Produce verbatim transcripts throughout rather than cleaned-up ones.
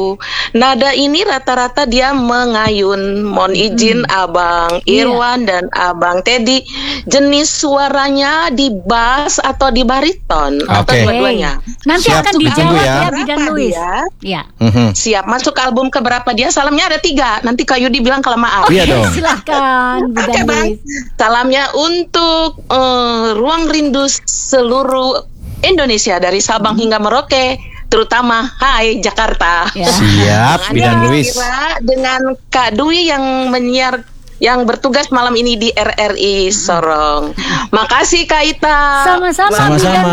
nada ini rata-rata dia mengayun. Mohon izin hmm. Abang Irwan yeah. dan Abang Teddy, jenis suaranya di bass atau di bariton okay. atau dua-duanya? Nanti Siap, akan dijawab ya, ya Bidan Luis. Ya. Mm-hmm. Siap, masuk album keberapa dia? Salamnya ada tiga. Nanti Kak Yudi bilang kelemahan. Oh, iya dong. Silakan Bidan okay, Luis. Salamnya untuk uh, Ruang Rindu seluruh Indonesia dari Sabang hmm. hingga Merauke, terutama Hai Jakarta. Ya. Siap, Bidan Luis. Dengan Kak Dwi yang menyiar yang bertugas malam ini di R R I Sorong. Makasih Kak Ita. Sama-sama. Sama-sama.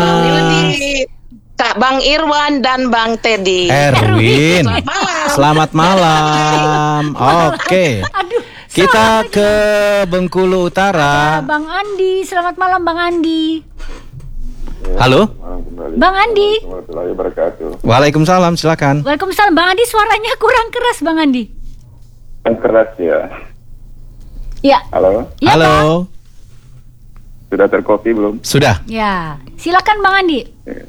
Kak Bang Irwan dan Bang Teddy. Erwin. Selamat malam. Selamat malam. Oke. Aduh. Kita ke Bengkulu Utara. Bang Andi, selamat malam Bang Andi. Halo, Bang Andi. Waalaikumsalam, silakan. Waalaikumsalam, Bang Andi, suaranya kurang keras, Bang Andi. Kurang keras ya. Ya. Halo. Ya, Halo. Bang. Sudah terkopi belum? Sudah. Ya, silakan Bang Andi.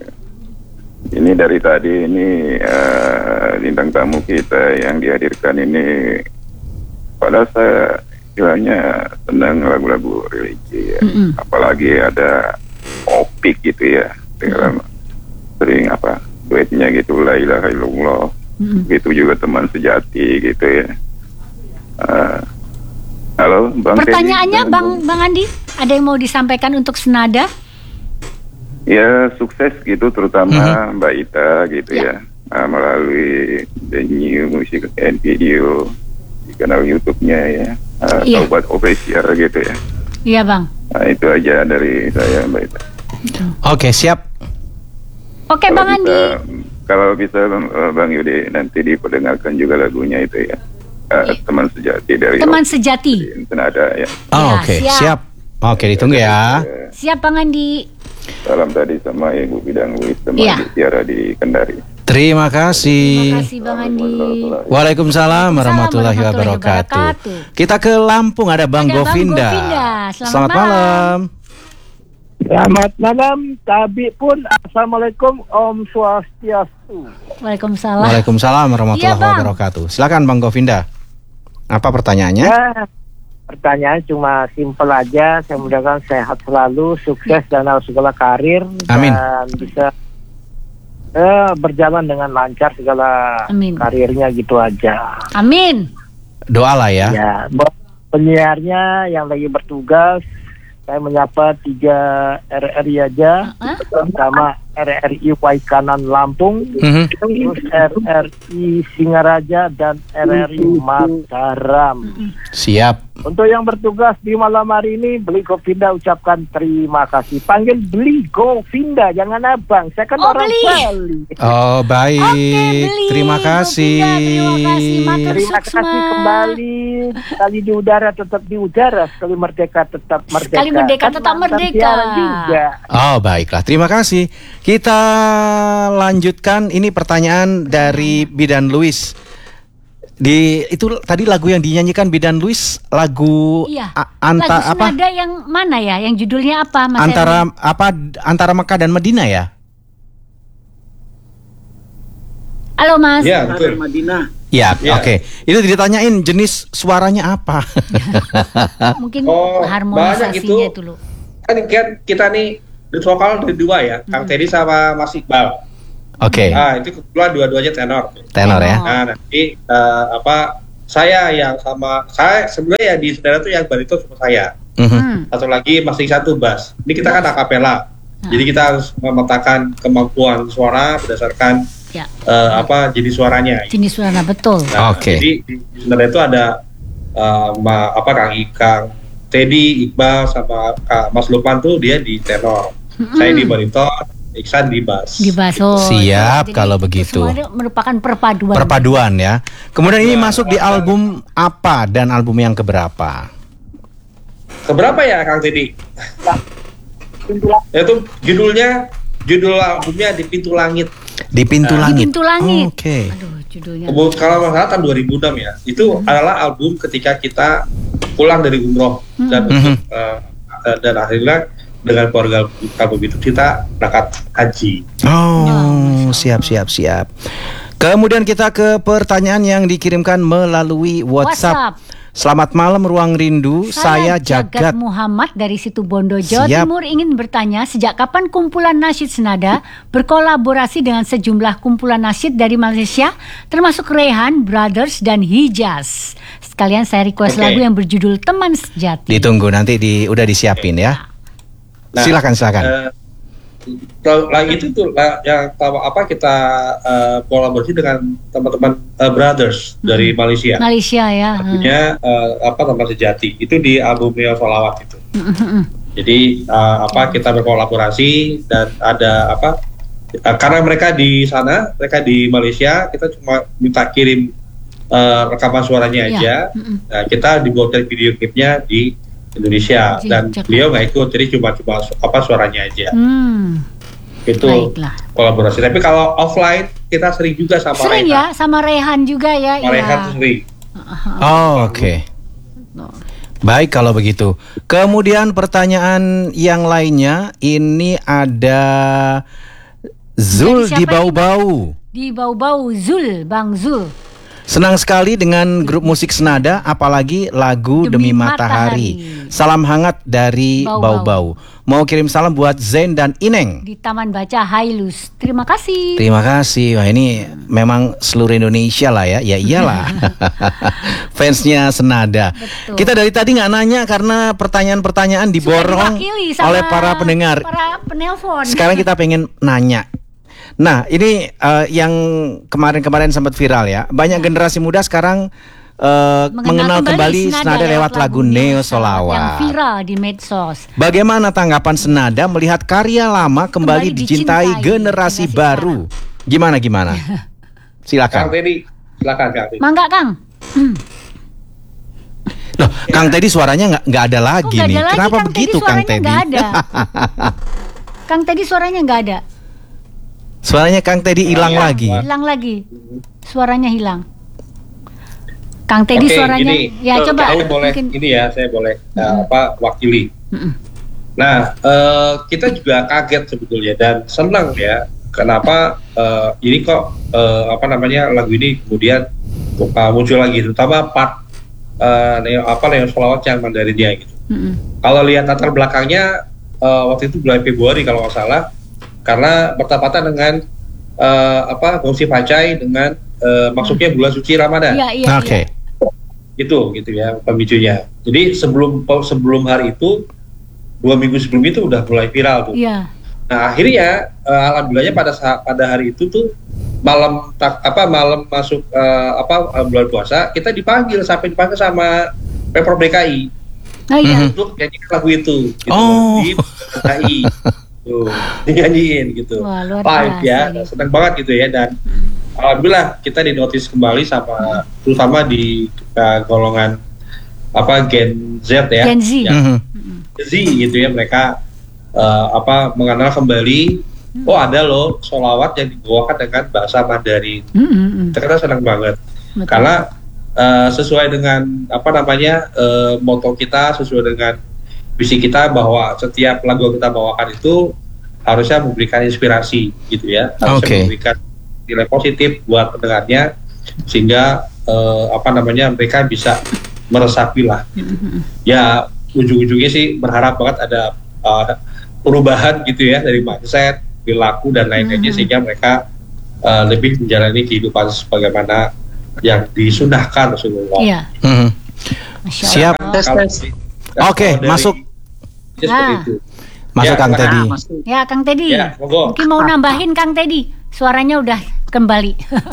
Ini dari tadi ini uh, bintang tamu kita yang dihadirkan ini, padahal saya istilahnya senang lagu-lagu religi ya. Mm-hmm. Apalagi ada opik gitu ya, dengan sering apa duetnya gitu, la ilaha illallah, mm-hmm. gitu juga teman sejati gitu ya. Uh, halo, Bang. Pertanyaannya Teddy, Bang Bang Andi, ada yang mau disampaikan untuk senada? Ya sukses gitu, terutama mm-hmm. Mbak Ita gitu ya, ya uh, melalui The New Music and Video di kanal YouTube-nya ya, uh, yeah. Taubat Official gitu ya. Iya Bang. Nah itu aja dari saya Mbak Ita. Oke, siap. Oke, Bang bisa, Andi. Kalau bisa Bang Yudi nanti diperdengarkan juga lagunya itu ya. Uh, teman sejati dari Teman Sejati. Senada ya. Oh, ya, oke, siap. siap. Oke, ditunggu ya. Siap Bang Andi. Salam tadi sama Ibu Bidang Luis teman ya. Tiara di Kendari. Terima kasih. Terima kasih Bang Andi. Waalaikumsalam warahmatullahi wabarakatuh. Kita ke Lampung, ada Bang ada Govinda. Bang Govinda. Selamat, Selamat malam. malam. Selamat malam, Tabi pun. Assalamualaikum, Om Swastiastu. Waalaikumsalam. Waalaikumsalam warahmatullahi ya, wabarakatuh. Silakan Bang Govinda. Apa pertanyaannya? Ya, pertanyaan cuma simpel aja. Saya mudah-mudahan sehat selalu, sukses dalam segala karir. Amin. Dan bisa eh, berjalan dengan lancar segala Amin. Karirnya gitu aja. Amin. Doalah ya. Ya, penyiarnya yang lagi bertugas, saya menyapa tiga R R I aja, uh-huh. pertama R R I Waikanan Lampung, uh-huh. terus R R I Singaraja dan R R I Mataram. Uh-huh. Siap. Untuk yang bertugas di malam hari ini, Beli Govinda ucapkan terima kasih. Panggil Beli Govinda, jangan abang. Saya kan oh, orang Beli. Bali. Oh baik, okay, terima kasih. Govinda, terima kasih. Terima kasih kembali. Sekali di udara tetap di udara, sekali merdeka tetap merdeka. Sekali merdeka tetap kan merdeka. Juga. Oh baiklah, terima kasih. Kita lanjutkan, ini pertanyaan dari Bidan Luis. Di itu tadi lagu yang dinyanyikan Bidan Luis, lagu iya. a, anta, lagu apa? Senada yang mana ya? Yang judulnya apa Mas Antara Erwin? apa antara Mekah dan Madinah ya? Halo Mas. Iya, betul. Madinah. Ya, ya. Oke. Okay. Itu ditanyain jenis suaranya apa? Mungkin oh, harmonisasinya itu loh. Kan kita nih di vokal dari dua ya, hmm. Kang Teddy sama Mas Iqbal. Oke. Okay. Nah, itu kebetulan dua-duanya tenor. Tenor ya. Nah, nanti uh, apa saya yang sama saya sebenarnya ya di saudara tuh yang bariton sama saya. Mm-hmm. Satu lagi masih satu bass. Ini kita kan akapela. Hmm. Jadi kita harus memetakan kemampuan suara berdasarkan ya. uh, apa jenis suaranya. Jenis suara betul. Nah, Oke. Okay. Jadi di saudara itu ada uh, ma, apa Kang Kang Teddy, Iqbal sama Kak Mas Lukman tuh dia di tenor. Mm-hmm. Saya di bariton. Iksan di bass. Di bass. Oh, siap, jadi kalau begitu. Semuanya merupakan perpaduan. Perpaduan ya. Kemudian ini ya, masuk di album apa dan album yang keberapa? Keberapa ya Kang Teddy? Itu judulnya, judul albumnya Di Pintu Langit. Di Pintu nah, Langit. Di Pintu Langit. Oh, oke. Okay. Aduh, judulnya. Kalau masalah tahun dua ribu enam ya. Itu hmm. adalah album ketika kita pulang dari umroh hmm. dan hmm. Uh, dan akhirnya dengan keluarga kalau begitu kita berangkat haji. Oh, siap siap siap. Kemudian kita ke pertanyaan yang dikirimkan melalui WhatsApp. WhatsApp. Selamat malam Ruang Rindu, saya, saya Jagat Muhammad dari Situbondo, Jawa Timur ingin bertanya sejak kapan kumpulan nasyid senada berkolaborasi dengan sejumlah kumpulan nasyid dari Malaysia termasuk Rehan, Brothers dan Hijaz. Sekalian saya request okay. lagu yang berjudul Teman Sejati. Ditunggu nanti di, udah disiapin ya. Nah, silakan silakan. Uh, lagi itu tuh yang apa kita uh, kolaborasi dengan teman-teman uh, Brothers hmm. dari Malaysia. Malaysia ya. Artinya uh, apa Teman Sejati itu di album Neo Solawat itu. Hmm. Jadi uh, apa kita berkolaborasi dan ada apa uh, karena mereka di sana, mereka di Malaysia, kita cuma minta kirim uh, rekaman suaranya aja. Ya. Hmm. Nah, kita dibuatkan video klipnya di Indonesia Jika. dan beliau nggak ikut, jadi cuma cuma apa suaranya aja. Hmm. Itu Baiklah. kolaborasi. Tapi kalau offline kita sering juga sama sering Rehan. ya, sama Rehan juga ya. Sama ya. Rehan sering. Oh oke. Okay. Baik kalau begitu. Kemudian pertanyaan yang lainnya ini ada Zul di Bau-Bau. Di Bau-Bau Zul, Bang Zul. Senang sekali dengan grup musik senada, apalagi lagu Demi, Demi Matahari. Matahari. Salam hangat dari Bau-Bau. Mau kirim salam buat Zain dan Ineng di Taman Baca Hailus. Terima kasih. Terima kasih. Wah ini memang seluruh Indonesia lah ya. Ya iyalah. Fansnya senada. Betul. Kita dari tadi nggak nanya karena pertanyaan-pertanyaan diborong oleh para pendengar. Para penelpon. Sekarang kita pengen nanya. Nah ini uh, yang kemarin-kemarin sempat viral ya. Banyak generasi muda sekarang uh, mengenal, mengenal kembali senada, senada lewat lagu Neo Solawat yang viral di medsos. Bagaimana tanggapan senada melihat karya lama kembali, kembali dicintai, dicintai generasi, generasi baru? Sekarang. Gimana gimana? Silakan. Kang Teddy, silakan Kang. Mangga Kang. Hmm. Loh, ya. Kang Teddy suaranya nggak nggak ada lagi oh, nih. Ada Kenapa lagi, begitu Kang Teddy? Kang Teddy suaranya nggak ada. Suaranya Kang Teddy hilang ya, lagi. Hilang lagi. Suaranya hilang. Kang Teddy okay, suaranya gini, ya so, coba. Saya boleh mungkin. ini ya, saya boleh mm-hmm. uh, apa wakili. Mm-hmm. Nah, uh, kita juga kaget sebetulnya dan senang ya. Kenapa uh, ini kok uh, apa namanya lagu ini kemudian uh, muncul lagi, terutama part uh, neo, apa Neo Solawat yang Mandarinnya gitu. Mm-hmm. Kalau lihat latar belakangnya uh, waktu itu bulan Februari kalau nggak salah. Karena bertepatan dengan uh, apa Gongsi Pacai dengan uh, masuknya bulan suci Ramadan. Iya, iya, Oke. Okay. Itu gitu ya pemicunya. Jadi sebelum sebelum hari itu dua minggu sebelum itu udah mulai viral tuh. Iya. Nah akhirnya uh, alhamdulillahnya pada saat pada hari itu tuh malam tak, apa malam masuk uh, apa uh, bulan puasa kita dipanggil sampai dipanggil sama Pemprov D K I. Oh, iya. Untuk nyanyikan lagu itu. Gitu, oh. Di D K I. Tuh, dinyanyiin gitu. Wah, luar live ya, ya. Senang banget gitu ya dan hmm. alhamdulillah kita dinotis kembali sama hmm. terutama di uh, golongan apa Gen Z ya. Gen Z. Ya, hmm. Z gitu ya mereka uh, apa mengenal kembali hmm. oh ada loh solawat yang dibawakan dengan bahasa Mandarin. Hmm. Kita senang banget. Betul. Karena uh, sesuai dengan apa namanya uh, moto kita sesuai dengan visi kita bahwa setiap lagu yang kita bawakan itu harusnya memberikan inspirasi gitu ya, harusnya okay. memberikan nilai positif buat pendengarnya sehingga uh, apa namanya mereka bisa meresapi lah. Ya ujung-ujungnya sih berharap banget ada uh, perubahan gitu ya dari mindset, perilaku dan lain-lainnya mm-hmm. sehingga mereka uh, lebih menjalani kehidupan sebagaimana yang disunahkan Rasulullah. Iya. Mm-hmm. Siap. Oke, okay, masuk. Nah. Masuk ya, Kang Teddy. Nah, ya Kang Teddy. Ya, mungkin mau nambahin Kang Teddy. Suaranya udah kembali.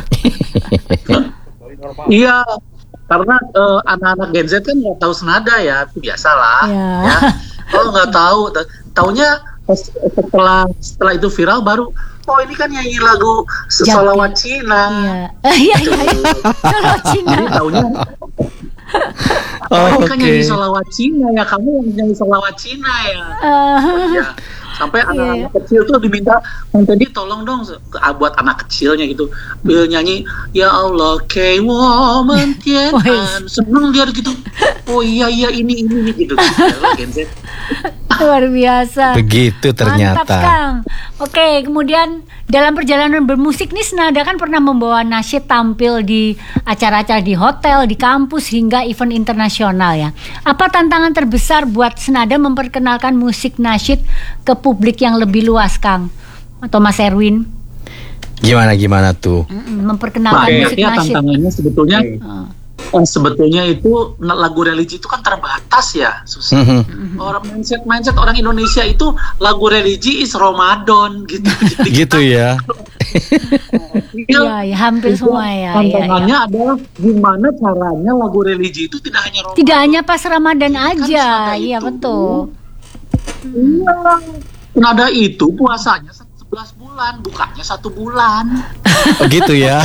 Iya, karena uh, anak-anak Gen Z kan nggak tahu senada ya, itu biasalah. Ya. Ya. Kalau nggak tahu, taunya setelah setelah itu viral baru. Oh ini kan nyanyi lagu Solawat Cina. Iya, iya, iya. Solawat Cina. Jadi taunya. Oh, ini kan okay. nyanyi solawat Cina ya, kamu yang nyanyi solawat Cina ya. Uh, oh, iya. Sampai yeah. anak-anak kecil tuh diminta, tadi tolong dong buat anak kecilnya gitu, uh, nyanyi Ya Allah K Woman Tian, seneng dia gitu. Oh iya iya ini ini gitu. Gen Z. Luar biasa. Begitu ternyata. Mantap, Kang. Oke, kemudian dalam perjalanan bermusik nih Senada kan pernah membawa nasyid tampil di acara-acara di hotel, di kampus hingga event internasional ya. Apa tantangan terbesar buat Senada memperkenalkan musik nasyid ke publik yang lebih luas, Kang? Atau Mas Erwin? Gimana gimana tuh? Memperkenalkan Banyak musik ya nasyid. tantangannya sebetulnya. Hmm. Oh, sebetulnya itu lagu religi itu kan terbatas ya, susah. Mm-hmm. Orang mindset mindset orang Indonesia itu lagu religi is Ramadan gitu. Gitu ya. Iya, ya, hampir semua ya. Tantangannya ya, ya. adalah gimana caranya lagu religi itu tidak hanya Ramadan. Tidak hanya pas Ramadan aja, Kan iya itu, betul. Iya. Nada itu puasanya sebelas bulan, bukanya satu bulan. Oh gitu ya.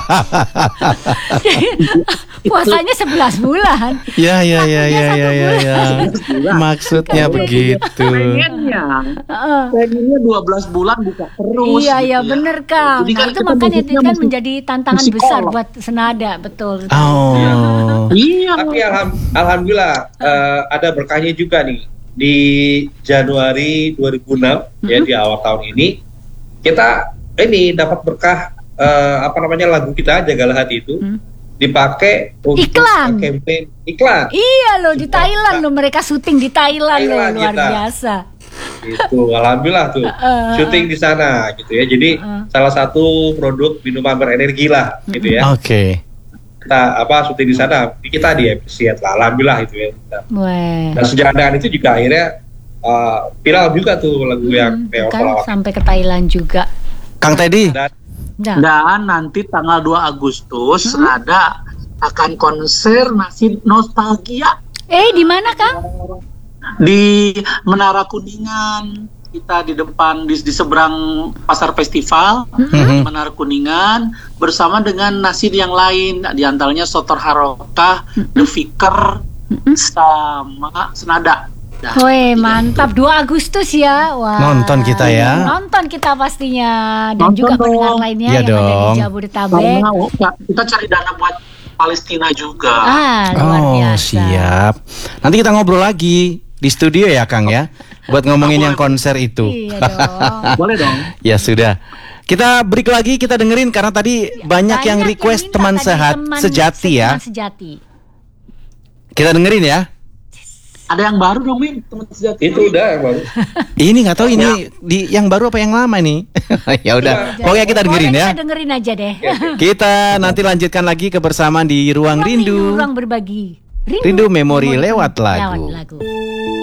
Puasanya sebelas bulan. Ya ya ya ya ya ya ya. Maksudnya Kan begitu. Pengennya, pengennya dua belas bulan buka terus. Iya gitu iya ya. bener Kang. Jadi Nah, kan itu kita makanya itu musiknya kan musik- menjadi tantangan musik besar kolak. buat Senada, betul. Oh. Iya. Tapi alham, alhamdulillah eh, ada berkahnya juga nih. Di Januari dua ribu enam ya di awal tahun ini kita ini dapat berkah eh, apa namanya lagu kita Jagalah Hati itu Hmm. dipakai untuk Iklan. campaign iklan. Iya loh di Thailand loh, mereka syuting di Thailand loh, Thailand luar kita. biasa. Gitu, alhamdulillah tuh Uh, syuting di sana gitu ya. Jadi Uh. salah satu produk minuman berenergi lah gitu ya. Oke. Kita apa syuting di sana, kita di appreciate lah, alhamdulillah itu ya. Weh. Dan sejalan dengan itu juga akhirnya uh, viral juga tuh lagu yang Hmm, Neo kan Solawat. sampai ke Thailand juga. Kang Teddy. Dan Nah, Dan nanti tanggal dua Agustus ada akan konser Nasyid Nostalgia eh di mana Kang? di Menara Kuningan. Kita di depan di, di seberang pasar festival Mhm. Menara Kuningan bersama dengan nasyid yang lain, di antaranya Sotor Harokah, The Fikr, sama Senada. Nah, Weh mantap, dua Agustus ya. Wah. Nonton kita ya. Nonton kita pastinya dan Nonton juga pendengar dong. lainnya Iya yang ada dong. di Jabodetabek. karena oh, kita cari dana buat Palestina juga. Ah, luar Oh biasa. siap. Nanti kita ngobrol lagi di studio ya Kang ya. Buat ngomongin yang konser itu. Iya dong. Boleh dong. Ya sudah. Kita break lagi, kita dengerin karena tadi banyak, yang request minta teman tadi, sehat teman sejati se- ya. teman sejati. Kita dengerin ya. Ada yang baru dong, Min, teman sejati. itu udah yang baru. Ini nggak tahu ini di yang baru apa yang lama nih. Ya udah. Pokoknya kita dengerin Boleh ya. Kita dengerin aja deh. Kita nanti lanjutkan lagi kebersamaan di Ruang Ruang Rindu. Ruang berbagi. Rindu memori lewat lagu. Lewat lagu.